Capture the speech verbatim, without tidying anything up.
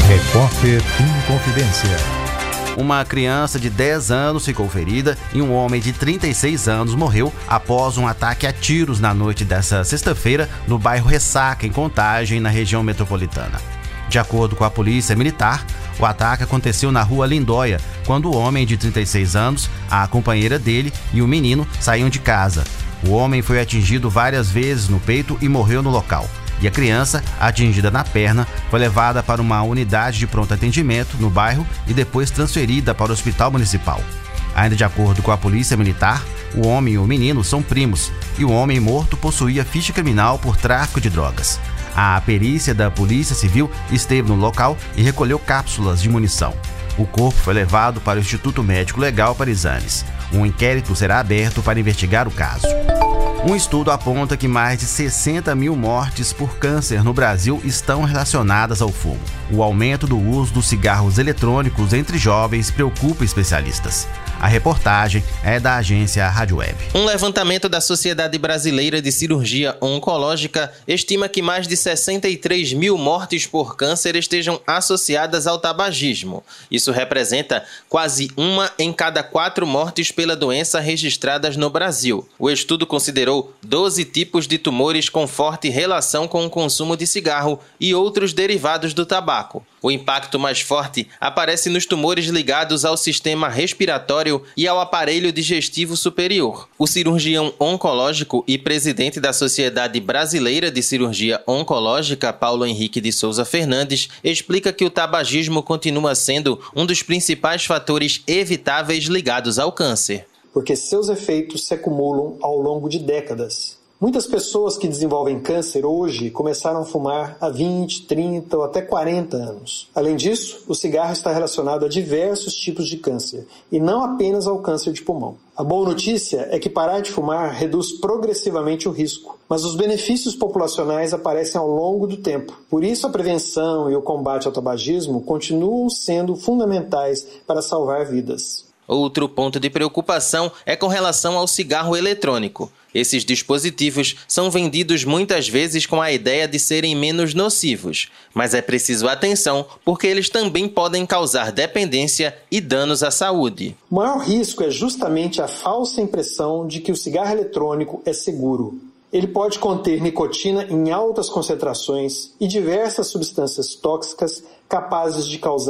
Repórter Inconfidência. Uma criança de dez anos ficou ferida e um homem de trinta e seis anos morreu após um ataque a tiros na noite desta sexta-feira no bairro Ressaca, em Contagem, na região metropolitana. De acordo com a polícia militar, o ataque aconteceu na rua Lindóia, quando o homem de trinta e seis anos, a companheira dele e o menino saíam de casa. O homem foi atingido várias vezes no peito e morreu no local. E a criança, atingida na perna, foi levada para uma unidade de pronto atendimento no bairro e depois transferida para o hospital municipal. Ainda de acordo com a polícia militar, o homem e o menino são primos e o homem morto possuía ficha criminal por tráfico de drogas. A perícia da Polícia Civil esteve no local e recolheu cápsulas de munição. O corpo foi levado para o Instituto Médico Legal para exames. Um inquérito será aberto para investigar o caso. Um estudo aponta que mais de sessenta mil mortes por câncer no Brasil estão relacionadas ao fumo. O aumento do uso dos cigarros eletrônicos entre jovens preocupa especialistas. A reportagem é da agência Rádio Web. Um levantamento da Sociedade Brasileira de Cirurgia Oncológica estima que mais de sessenta e três mil mortes por câncer estejam associadas ao tabagismo. Isso representa quase uma em cada quatro mortes pela doença registradas no Brasil. O estudo considerou doze tipos de tumores com forte relação com o consumo de cigarro e outros derivados do tabaco. O impacto mais forte aparece nos tumores ligados ao sistema respiratório e ao aparelho digestivo superior. O cirurgião oncológico e presidente da Sociedade Brasileira de Cirurgia Oncológica, Paulo Henrique de Souza Fernandes, explica que o tabagismo continua sendo um dos principais fatores evitáveis ligados ao câncer. Porque seus efeitos se acumulam ao longo de décadas. Muitas pessoas que desenvolvem câncer hoje começaram a fumar há vinte, trinta ou até quarenta anos. Além disso, o cigarro está relacionado a diversos tipos de câncer, e não apenas ao câncer de pulmão. A boa notícia é que parar de fumar reduz progressivamente o risco, mas os benefícios populacionais aparecem ao longo do tempo. Por isso, a prevenção e o combate ao tabagismo continuam sendo fundamentais para salvar vidas. Outro ponto de preocupação é com relação ao cigarro eletrônico. Esses dispositivos são vendidos muitas vezes com a ideia de serem menos nocivos, mas é preciso atenção porque eles também podem causar dependência e danos à saúde. O maior risco é justamente a falsa impressão de que o cigarro eletrônico é seguro. Ele pode conter nicotina em altas concentrações e diversas substâncias tóxicas capazes de causar